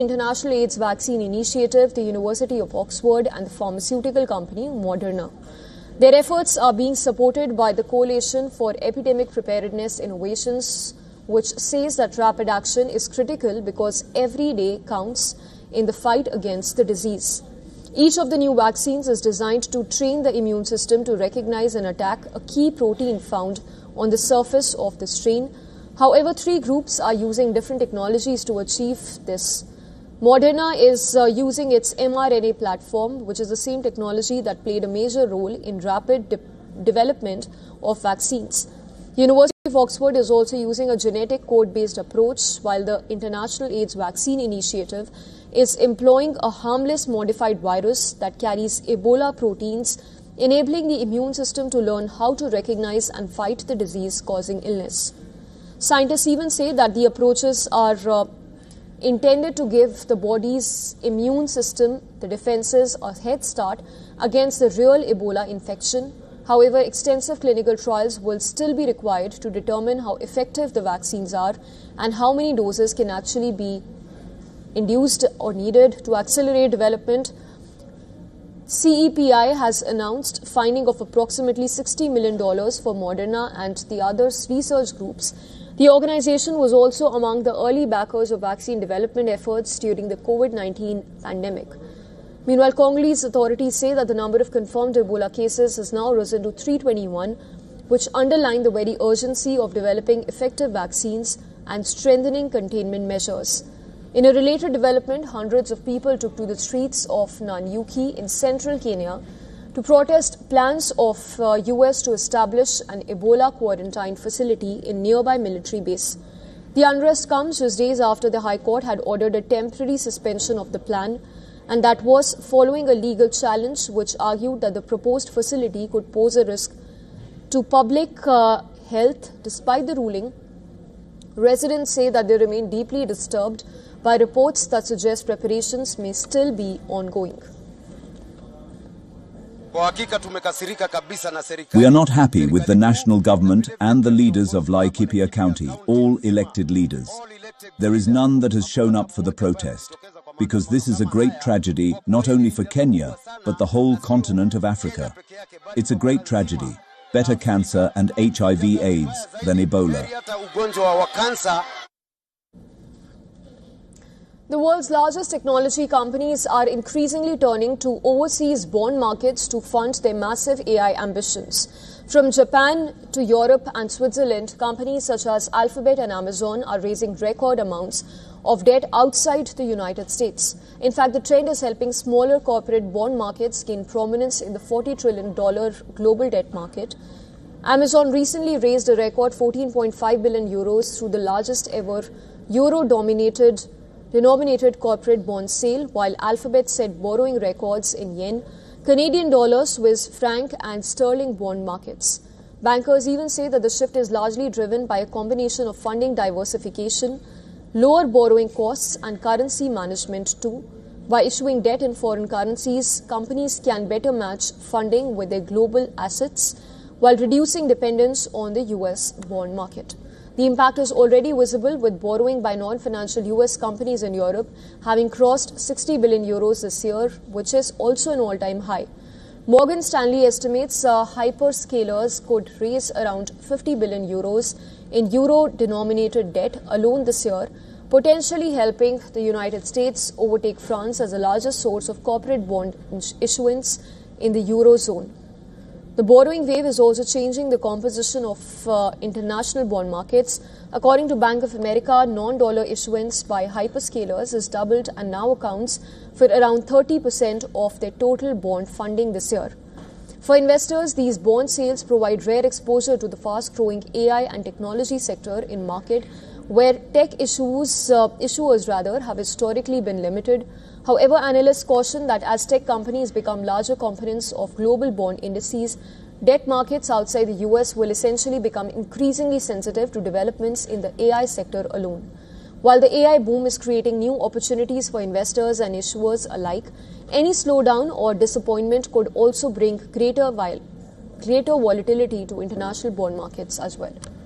International AIDS Vaccine Initiative, the University of Oxford and the pharmaceutical company Moderna. Their efforts are being supported by the Coalition for Epidemic Preparedness Innovations, which says that rapid action is critical because every day counts in the fight against the disease. Each of the new vaccines is designed to train the immune system to recognize and attack a key protein found on the surface of the strain. However, three groups are using different technologies to achieve this. Moderna is using its mRNA platform, which is the same technology that played a major role in rapid development of vaccines. University of Oxford is also using a genetic code-based approach, while the International AIDS Vaccine Initiative is employing a harmless modified virus that carries Ebola proteins, enabling the immune system to learn how to recognize and fight the disease causing illness. Scientists even say that the approaches are intended to give the body's immune system, the defenses, a head start against the real Ebola infection. However, extensive clinical trials will still be required to determine how effective the vaccines are and how many doses can actually be induced or needed to accelerate development. CEPI has announced funding of approximately $60 million for Moderna and the other research groups. The organization was also among the early backers of vaccine development efforts during the COVID-19 pandemic. Meanwhile, Congolese authorities say that the number of confirmed Ebola cases has now risen to 321, which underline the very urgency of developing effective vaccines and strengthening containment measures. In a related development, hundreds of people took to the streets of Nanyuki in central Kenya to protest plans of US to establish an Ebola quarantine facility in nearby military base. The unrest comes just days after the High Court had ordered a temporary suspension of the plan, and that was following a legal challenge which argued that the proposed facility could pose a risk to public health. Despite the ruling, residents say that they remain deeply disturbed by reports that suggest preparations may still be ongoing. We are not happy with the national government and the leaders of Laikipia County, all elected leaders. There is none that has shown up for the protest, because this is a great tragedy not only for Kenya, but the whole continent of Africa. It's a great tragedy. Better cancer and HIV/AIDS than Ebola. The world's largest technology companies are increasingly turning to overseas bond markets to fund their massive AI ambitions. From Japan to Europe and Switzerland, companies such as Alphabet and Amazon are raising record amounts of debt outside the United States. In fact, the trend is helping smaller corporate bond markets gain prominence in the $40 trillion global debt market. Amazon recently raised a record 14.5 billion euros through the largest ever euro-denominated corporate bond sale, while Alphabet set borrowing records in yen, Canadian dollar, Swiss franc and sterling bond markets. Bankers even say that the shift is largely driven by a combination of funding diversification, lower borrowing costs and currency management too. By issuing debt in foreign currencies, companies can better match funding with their global assets while reducing dependence on the US bond market. The impact is already visible, with borrowing by non-financial US companies in Europe having crossed 60 billion euros this year, which is also an all-time high. Morgan Stanley estimates hyperscalers could raise around 50 billion euros in euro-denominated debt alone this year, potentially helping the United States overtake France as the largest source of corporate bond issuance in the Eurozone. The borrowing wave is also changing the composition of international bond markets. According to Bank of America, non-dollar issuance by hyperscalers has doubled and now accounts for around 30% of their total bond funding this year. For investors, these bond sales provide rare exposure to the fast-growing AI and technology sector in market where tech issuers have historically been limited. However, analysts caution that as tech companies become larger components of global bond indices, debt markets outside the US will essentially become increasingly sensitive to developments in the AI sector alone. While the AI boom is creating new opportunities for investors and issuers alike, any slowdown or disappointment could also bring greater volatility to international bond markets as well.